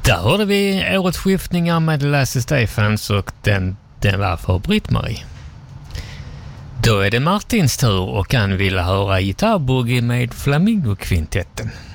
Där hörde vi årets skiftningar med Lasse Stefans och den var för Britt-Marie. Då är det Martins tur och han ville höra gitarrboogie med Flamingo-kvintetten.